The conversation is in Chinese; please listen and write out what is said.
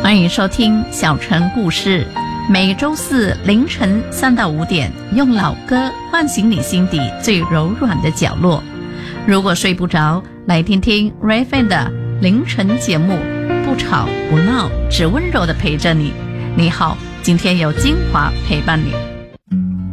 欢迎收听小城故事，每周四凌晨3到5点，用老歌唤醒你心底最柔软的角落。如果睡不着，来听听 Rayfan 的凌晨节目，不吵不闹，只温柔的陪着你。你好，今天有精华陪伴你。